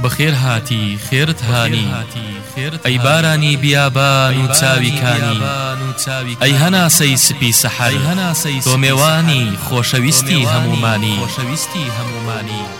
بخێر هاتی خێرت هانی ئەی بارانی بیابان و چاویکانی ئەی هەناسەی سپی سەحەر تۆ میێوانی خۆشەویستی هەمومانی